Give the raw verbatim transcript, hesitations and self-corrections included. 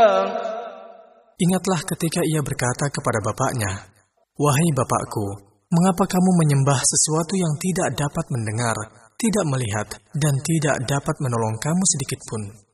Ingatlah ketika ia berkata kepada bapaknya, "Wahai bapakku, mengapa kamu menyembah sesuatu yang tidak dapat mendengar, tidak melihat, dan tidak dapat menolong kamu sedikitpun?"